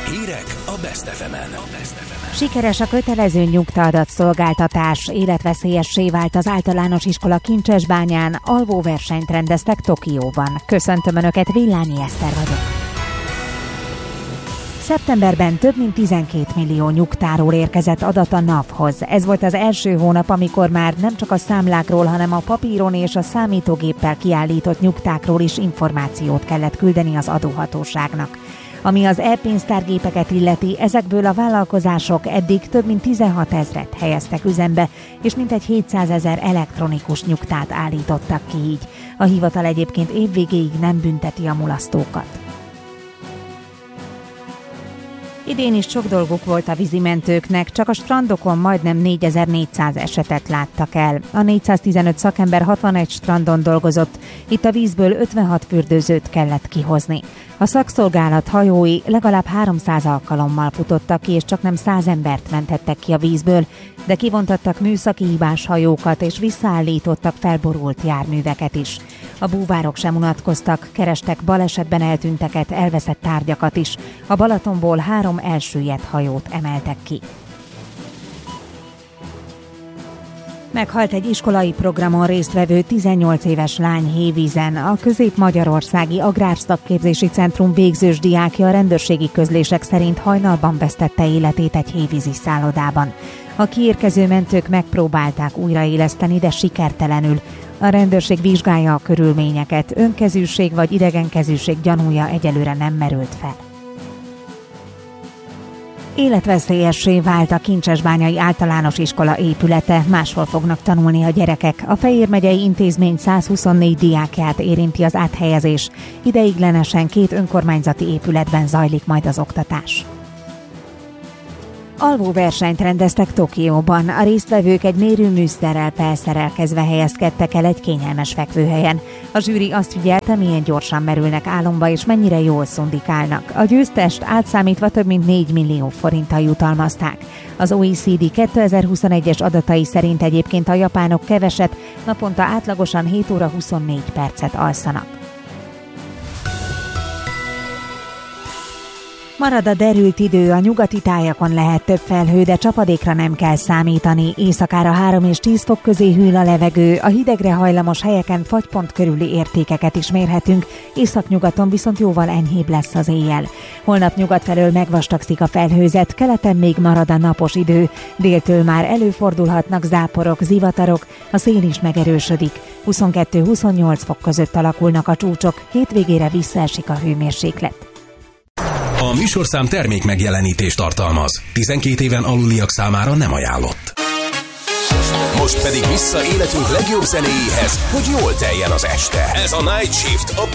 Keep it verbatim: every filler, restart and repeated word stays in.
Hírek a Best ef emen. Sikeres a kötelező nyugtaadatszolgáltatás, életveszélyessé vált az általános iskola Kincsesbányán, alvóversenyt rendeztek Tokióban. Köszöntöm Önöket, Villányi Eszter vagyok. Szeptemberben több mint tizenkét millió nyugtáról érkezett adat a naphoz. Ez volt az első hónap, amikor már nem csak a számlákról, hanem a papíron és a számítógéppel kiállított nyugtákról is információt kellett küldeni az adóhatóságnak. Ami az e-pénztárgépeket illeti, ezekből a vállalkozások eddig több mint tizenhat ezret helyeztek üzembe, és mintegy hétszázezer elektronikus nyugtát állítottak ki így. A hivatal egyébként évvégéig nem bünteti a mulasztókat. Idén is sok dolguk volt a vízimentőknek, csak a strandokon majdnem négyezer-négyszáz esetet láttak el. A négyszáztizenöt szakember hatvanegy strandon dolgozott, itt a vízből ötvenhat fürdőzőt kellett kihozni. A szakszolgálat hajói legalább háromszáz alkalommal futottak ki, és csak nem száz embert mentettek ki a vízből, de kivontattak műszaki hibás hajókat, és visszaállítottak felborult járműveket is. A búvárok sem unatkoztak, kerestek balesetben eltűnteket, elveszett tárgyakat is. A Balatonból három elsüllyedt hajót emeltek ki. Meghalt egy iskolai programon résztvevő tizennyolc éves lány Hévízen. A Közép-Magyarországi Agrárszakképzési Centrum végzős diákja a rendőrségi közlések szerint hajnalban vesztette életét egy hévízi szállodában. A kiérkező mentők megpróbálták újraéleszteni, de sikertelenül. A rendőrség vizsgálja a körülményeket, önkezűség vagy idegenkezűség gyanúja egyelőre nem merült fel. Életveszélyessé vált a Kincsesbányai általános iskola épülete, máshol fognak tanulni a gyerekek. A Fejér megyei intézmény százhuszonnégy diákját érinti az áthelyezés. Ideiglenesen két önkormányzati épületben zajlik majd az oktatás. Alvóversenyt rendeztek Tokióban. A résztvevők egy mérőműszerrel felszerelkezve helyezkedtek el egy kényelmes fekvőhelyen. A zsűri azt figyelte, milyen gyorsan merülnek álomba és mennyire jól szundikálnak. A győztest átszámítva több mint négy millió forinttal jutalmazták. Az o e cé dé kétezer-huszonegyes adatai szerint egyébként a japánok keveset, naponta átlagosan hét óra huszonnégy percet alszanak. Marad a derült idő, a nyugati tájakon lehet több felhő, de csapadékra nem kell számítani. Éjszakára három és tíz fok közé hűl a levegő, a hidegre hajlamos helyeken fagypont körüli értékeket is mérhetünk, északnyugaton viszont jóval enyhébb lesz az éjjel. Holnap nyugat felől megvastagszik a felhőzet, keleten még marad a napos idő, déltől már előfordulhatnak záporok, zivatarok, a szél is megerősödik. huszonkettő-huszonnyolc fok között alakulnak a csúcsok, hétvégére visszaesik a hőmérséklet. A műsorszám termék megjelenítést tartalmaz. tizenkét éven aluliak számára nem ajánlott. Most pedig vissza életünk legjobb zenéjéhez, hogy jól teljen az este. Ez a Night Shift a